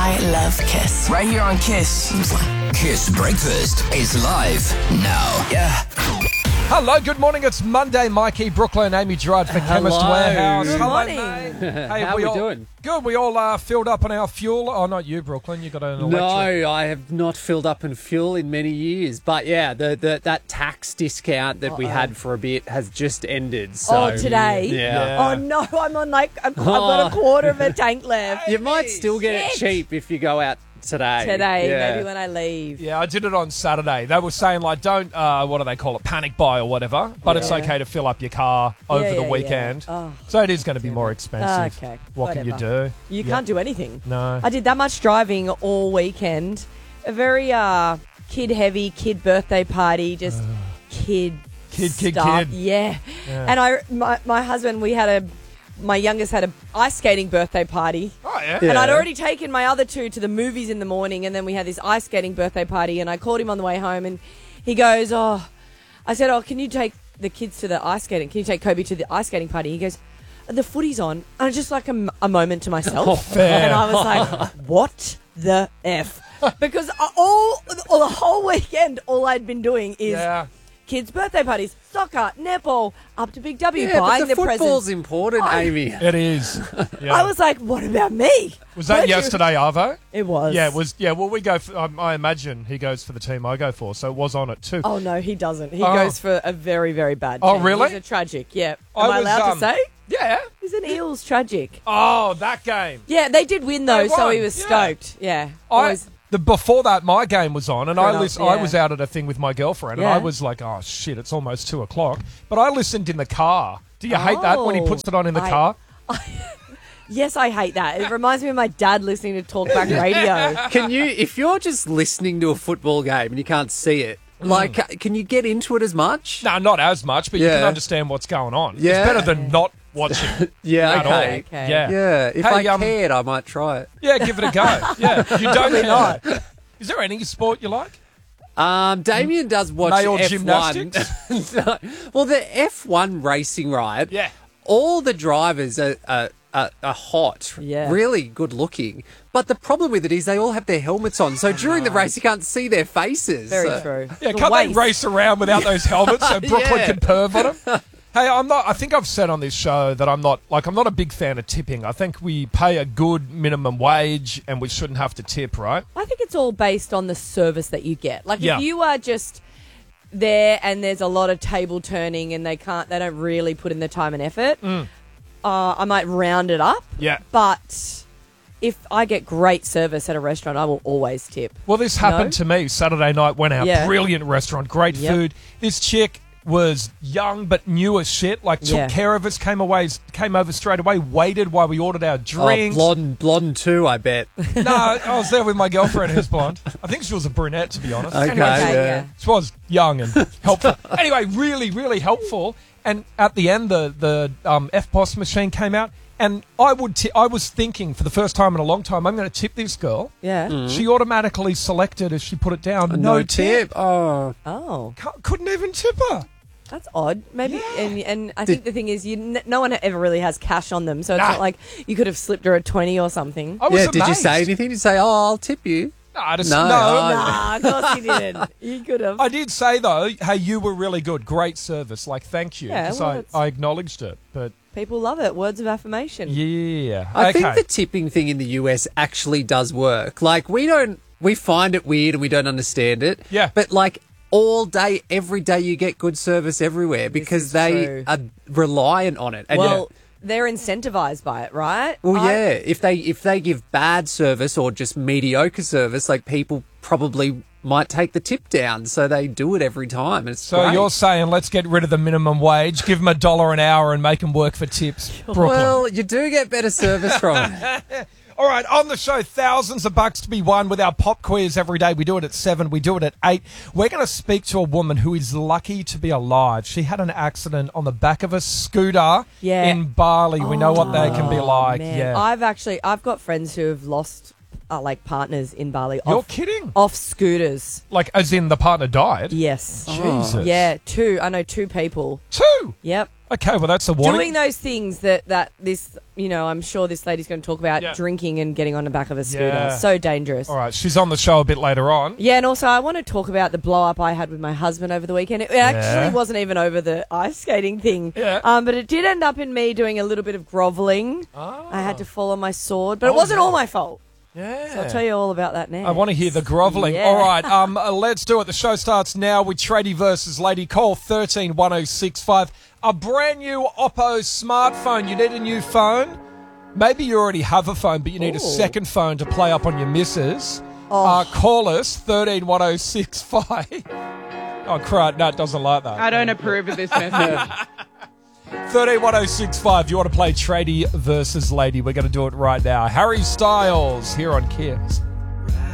I love Kiss. Right here on Kiss. Kiss Breakfast is live now. Yeah. Hello, good morning. It's Monday. Mikey, Brooklyn, Amy Gerard for Chemist Warehouse. Good Hello, morning. mate. Hey, How are we doing? Good. We all filled up on our fuel. Oh, not you, Brooklyn. You got an electric. No, I have not filled up on fuel in many years. But yeah, that tax discount that we had for a bit has just ended. So, today? Yeah. Oh, no, I'm on I've got a quarter of a tank left. You might still get it Shit. cheap if you go out today. Yeah. Maybe when I leave. Yeah, I did it on Saturday. They were saying, like, don't, what do they call it, panic buy or whatever. But it's okay to fill up your car over the weekend. Oh. So it is going to be more expensive. Okay, What can you do? You can't do anything. No. I did that much driving all weekend. A very kid-heavy, kid birthday party, just kid stuff. Kid. Yeah. And my husband, my youngest had a ice skating birthday party. Oh, yeah. And I'd already taken my other two to the movies in the morning, and then we had this ice skating birthday party, and I called him on the way home, and he goes, I said, can you take the kids to the ice skating? Can you take Kobe to the ice skating party? He goes, the footy's on. And just like a moment to myself. Fair. And I was like, what the F? Because all the whole weekend, all I'd been doing is kids' birthday parties, soccer, netball, up to Big W, buying but the presents. football's important, Amy. It is. Yeah. I was like, what about me? Was that yesterday, Arvo? It was. Yeah, it was. Yeah, well, we go for, I imagine he goes for the team I go for, so it was on it too. Oh, no, he doesn't. He goes for a very, very bad team. Oh, really? He's a tragic, yeah. Am I allowed to say? Yeah. He's an Eels tragic. Oh, that game. Yeah, they did win, though, They so won, he was yeah. stoked. Yeah. Always. Before that, my game was on, and Fair I enough, was out at a thing with my girlfriend, and Yeah. I was like, oh, shit, it's almost 2 o'clock. But I listened in the car. Do you hate that when he puts it on in the car? Yes, I hate that. It reminds me of my dad listening to talkback radio. Can you, if you're just listening to a football game and you can't see it, can you get into it as much? No, not as much, but you Yeah. can understand what's going on. Yeah. It's better than not watching. Yeah, at all. okay. Okay. Yeah. Yeah, if Hey, I cared, I might try it. Yeah, give it a go. Yeah, you don't care. not. Is there any sport you like? Damien does watch Male F1. gymnastics? No. Well, the F1 racing, right? Yeah. All the drivers are hot, Yeah. really good looking. But the problem with it is they all have their helmets on, so during the race you can't see their faces. Very So- true. Yeah, The can't they waste. race around without those helmets so Brooklyn Yeah. can perv on them? Hey, I think I've said on this show that I'm not a big fan of tipping. I think we pay a good minimum wage and we shouldn't have to tip, right? I think it's all based on the service that you get. Like, Yeah. if you are just there and there's a lot of table turning and they don't really put in the time and effort, I might round it up. Yeah. But if I get great service at a restaurant, I will always tip. Well, this happened to me Saturday night. Went out, Yeah. brilliant restaurant, great Yep. food. This chick was young but new as shit. Like took Yeah. care of us, came over straight away, waited while we ordered our drinks. blonde too, I bet. No, I was there with my girlfriend who's blonde. I think she was a brunette, to be honest. Okay. Anyway, Yeah. she was young and helpful. Anyway, really, really helpful. And at the end, the FPOS machine came out, and I was thinking for the first time in a long time, I'm going to tip this girl. Yeah. She automatically selected as she put it down, no tip. Oh. Oh, Couldn't even tip her. that's odd. Maybe, and I think the thing is, no one ever really has cash on them, so it's not like you could have slipped her a 20 or something. I was Yeah, did you amazed. say anything? Did you say, I'll tip you? No, I just, No. no. Nah, of course you didn't. You could have. I did say, though, hey, you were really good. Great service. Like, thank you. Yeah, 'Cause well, it's- I acknowledged it. But, People love it. Words of affirmation. yeah. I okay. think the tipping thing in the US actually does work. Like, we find it weird and we don't understand it. Yeah. But, like, all day, every day you get good service everywhere because is they true. are reliant on it. And Well, they're incentivized by it, right? yeah, if they give bad service or just mediocre service, like people probably might take the tip down, so they do it every time. It's So great. you're saying let's get rid of the minimum wage, give them $1 an hour and make them work for tips, Brooklyn. well, you do get better service from it. All right, on the show, thousands of bucks to be won with our pop quiz every day. We do it at 7, we do it at 8. We're going to speak to a woman who is lucky to be alive. She had an accident on the back of a scooter in Bali. We know what they can be like. Man. Yeah. I've got friends who have lost like partners in Bali. You're off, kidding? Off scooters. Like, as in the partner died? Yes. Jesus. Yeah, 2. I know 2 people. 2? Yep. Okay, well, that's a warning. Doing those things that this, I'm sure this lady's going to talk about, drinking and getting on the back of a scooter. Yeah. So dangerous. All right, she's on the show a bit later on. Yeah, and also I want to talk about the blow up I had with my husband over the weekend. It actually wasn't even over the ice skating thing, but it did end up in me doing a little bit of grovelling. Oh. I had to fall on my sword, but it wasn't all my fault. Yeah. So I'll tell you all about that now. I want to hear the grovelling. Yeah. All right, let's do it. The show starts now with Tradie versus Lady. Call 131065. A brand new Oppo smartphone. You need a new phone? Maybe you already have a phone, but you need a second phone to play up on your missus. Call us 131065. Oh, crap. No, it doesn't like that. I don't approve of this message. 131065. You want to play Tradie versus Lady? We're going to do it right now. Harry Styles here on Kiss.